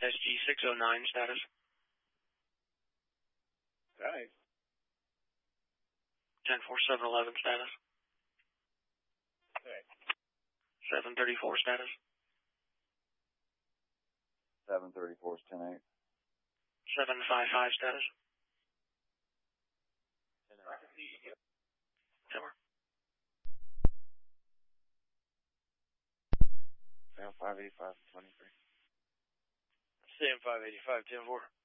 SG-609 status. Nice. 10-4-7-11 status. Okay. 734 status. 734 is 10-8. 755 status. 10-8. 10-4. Sam 585 23. Sam 585, 10-4.